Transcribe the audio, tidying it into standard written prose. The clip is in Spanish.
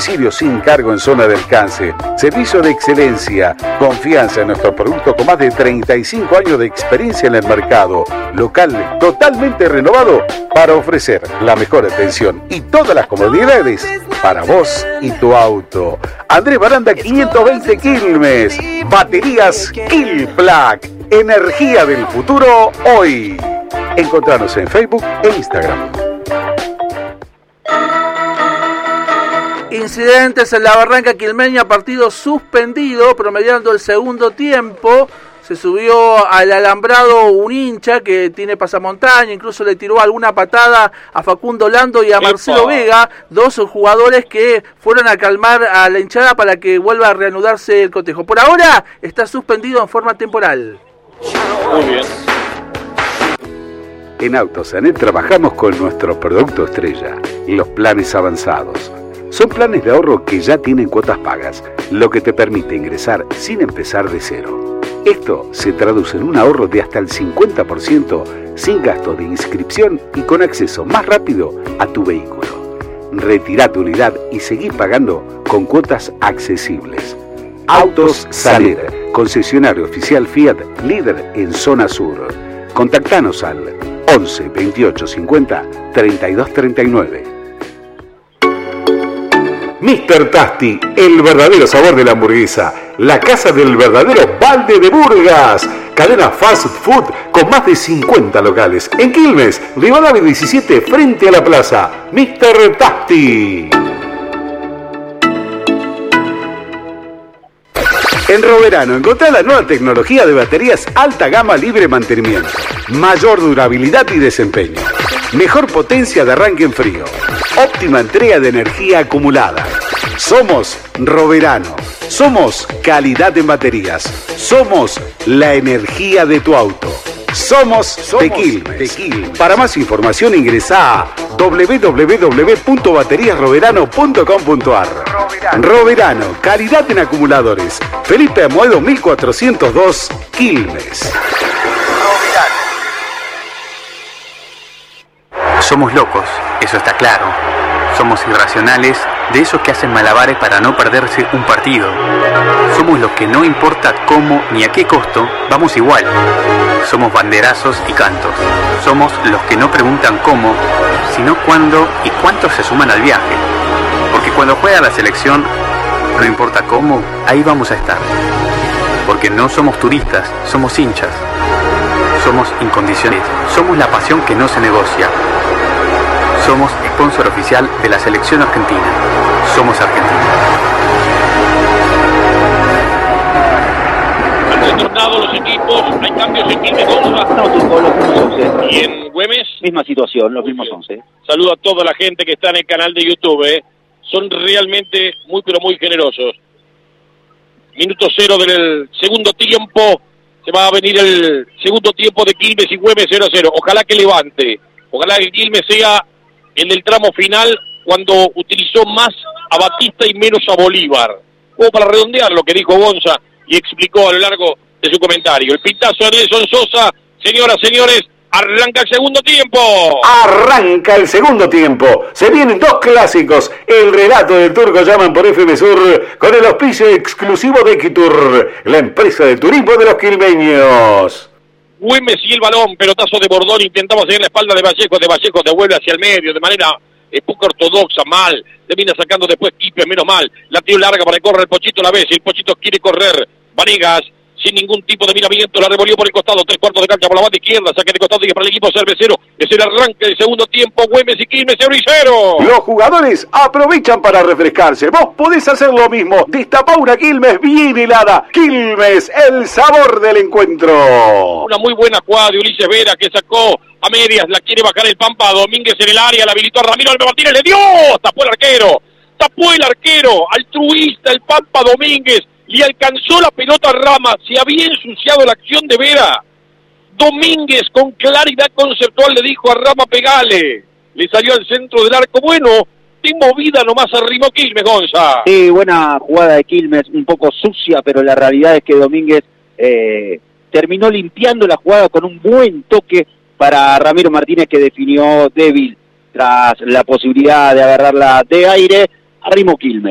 domicilio sin cargo en zona de alcance. Servicio de excelencia, confianza en nuestro producto con más de 35 años de experiencia en el mercado. Local totalmente renovado para ofrecer la mejor atención y todas las comodidades para vos y tu auto. Andrés Baranda 520 Quilmes. Baterías Quilplac. Energía del futuro hoy. Encontranos en Facebook e Instagram. Incidentes en la Barranca Quilmeña, partido suspendido, promediando el segundo tiempo. Se subió al alambrado un hincha que tiene pasamontaña, incluso le tiró alguna patada a Facundo Lando y a Marcelo Vega, dos jugadores que fueron a calmar a la hinchada para que vuelva a reanudarse el cotejo. Por ahora está suspendido en forma temporal. Muy bien. En Autosanet trabajamos con nuestro producto estrella, los planes avanzados. Son planes de ahorro que ya tienen cuotas pagas, lo que te permite ingresar sin empezar de cero. Esto se traduce en un ahorro de hasta el 50% sin gasto de inscripción y con acceso más rápido a tu vehículo. Retirá tu unidad y seguí pagando con cuotas accesibles. Autos Saler, concesionario oficial Fiat, líder en zona sur. Contactanos al 11 28 50 32 39. Mr. Tasty, el verdadero sabor de la hamburguesa. La casa del verdadero balde de Burgas. Cadena fast food con más de 50 locales. En Quilmes, Rivadavia 17, frente a la plaza. Mr. Tasty. En Roverano encontrá la nueva tecnología de baterías alta gama libre mantenimiento. Mayor durabilidad y desempeño. Mejor potencia de arranque en frío. Óptima entrega de energía acumulada. Somos Roverano. Somos calidad en baterías. Somos la energía de tu auto. Somos de Quilmes. Para más información ingresá a www.bateriasroverano.com.ar. Roverano, calidad en acumuladores. Felipe Amoedo 1402, Quilmes. Somos locos, eso está claro. Somos irracionales, de esos que hacen malabares para no perderse un partido. Somos los que no importa cómo ni a qué costo, vamos igual. Somos banderazos y cantos. Somos los que no preguntan cómo, sino cuándo y cuántos se suman al viaje. Porque cuando juega la selección, no importa cómo, ahí vamos a estar. Porque no somos turistas, somos hinchas. Somos incondicionales. Somos la pasión que no se negocia. Somos sponsor oficial de la selección argentina. Somos Argentina. Han retornado los equipos, hay cambios en Quilmes. No, los mismos 11. ¿Y en Güemes? Misma situación, los mismos 11. Saludo a toda la gente que está en el canal de YouTube. Son realmente muy, pero muy generosos. Minuto 0 del segundo tiempo. Se va a venir el segundo tiempo de Quilmes y Güemes 0-0. Ojalá que levante. Ojalá que Quilmes sea en el tramo final cuando utilizó más a Batista y menos a Bolívar. Como para redondear lo que dijo Gonza y explicó a lo largo de su comentario. El pitazo de Nelson Sosa. Señoras, señores, arranca el segundo tiempo. Arranca el segundo tiempo. Se vienen dos clásicos. El relato del Turco Llaman por FM Sur con el auspicio exclusivo de Equitur, la empresa de turismo de los quilmeños. Güemes y el balón, pelotazo de Bordón, intentamos seguir la espalda de Vallejo devuelve hacia el medio de manera poco ortodoxa, mal, termina sacando después Quipes, menos mal, la tiro larga para que corra el Pochito la vez, el Pochito quiere correr, Vanegas, sin ningún tipo de miramiento, la revolvió por el costado, 3/4 de cancha por la banda izquierda, saque de costado y para el equipo cervecero, es el arranque del segundo tiempo, Güemes y Quilmes 0-0. Los jugadores aprovechan para refrescarse, vos podés hacer lo mismo, destapá una Quilmes bien helada, Quilmes, el sabor del encuentro. Una muy buena jugada de Ulises Vera que sacó a medias, la quiere bajar el Pampa, Domínguez en el área, la habilitó a Ramiro Alba Martínez, le dio, tapó el arquero, altruista el Pampa Domínguez, y alcanzó la pelota Rama, se había ensuciado la acción de Vera. Domínguez con claridad conceptual le dijo a Rama pegale, le salió al centro del arco, bueno, de movida nomás arrimó Quilmes, Gonza. Sí, buena jugada de Quilmes, un poco sucia, pero la realidad es que Domínguez terminó limpiando la jugada con un buen toque para Ramiro Martínez, que definió débil tras la posibilidad de agarrarla de aire, arrimó Quilmes.